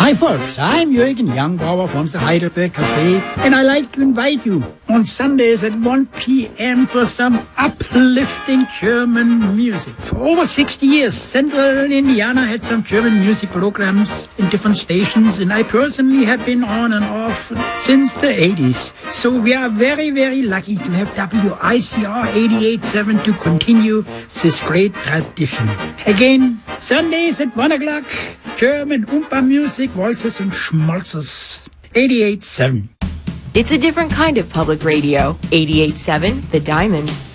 Hi folks, I'm Jürgen Youngbauer from the Heidelberg Café, and I'd like to invite you on Sundays at 1 p.m. for some uplifting German music. For over 60 years, Central Indiana had some German music programs in different stations, and I personally have been on and off since the 80s. So we are very, very lucky to have WICR 88.7 to continue this great tradition. Again, Sundays at 1 o'clock, German Oompa music, waltzes and schmaltzes. 88.7. It's a different kind of public radio. 88.7, The Diamond.